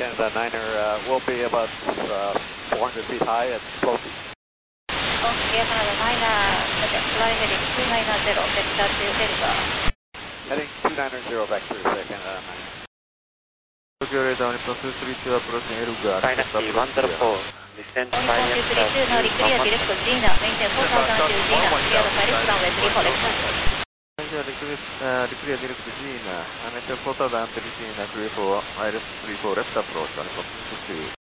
Canada Niner will be about 400 feet high at floating. Air Canada Niner, fly heading 290, vector to Delta. Heading 290 back to Canada Niner. Tokyo radar Nippon 232 approaching Elgar. Dynasty 104. Descent Nippon 232, now direct clear direct to Gina, maintain 4,000 to Gina, clear the direct runway 34 left. Declare direct to Gina, and it's a 4,000 to Gina, clear for ILS 34 left approach on Nippon 232.